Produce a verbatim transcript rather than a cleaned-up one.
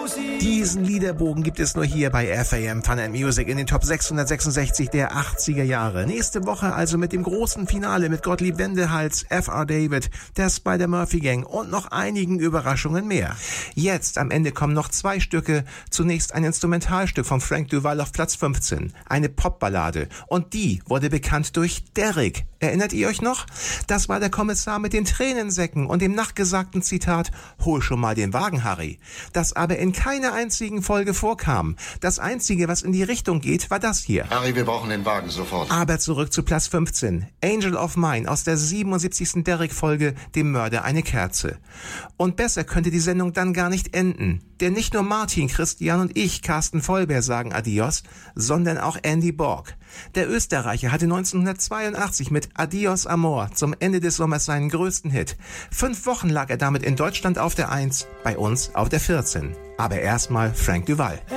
Diesen Liederbogen gibt es nur hier bei F A M Fun and Music in den Top sechshundertsechsundsechzig der achtziger Jahre. Nächste Woche also mit dem großen Finale mit Gottlieb Wendehals, F R David, der Spider-Murphy Gang und noch einigen Überraschungen mehr. Jetzt am Ende kommen noch zwei Stücke. Zunächst ein Instrumentalstück von Frank Duval auf Platz fünfzehn, eine Popballade. Und die wurde bekannt durch Derrick. Erinnert ihr euch noch? Das war der Kommissar mit den Tränensäcken und dem nachgesagten Zitat, hol schon mal den Wagen, Harry. Das aber in keiner einzigen Folge vorkam. Das Einzige, was in die Richtung geht, war das hier. Harry, wir brauchen den Wagen sofort. Aber zurück zu Platz fünfzehn. Angel of Mine aus der siebenundsiebzigsten Derrick-Folge, dem Mörder eine Kerze. Und besser könnte die Sendung dann gar nicht enden. Denn nicht nur Martin, Christian und ich, Carsten Vollbeer, sagen Adios, sondern auch Andy Borg. Der Österreicher hatte neunzehnhundertzweiundachtzig mit Adios Amor zum Ende des Sommers seinen größten Hit. Fünf Wochen lag er damit in Deutschland auf der eins, bei uns auf der vierzehn. Aber erstmal Frank Duval.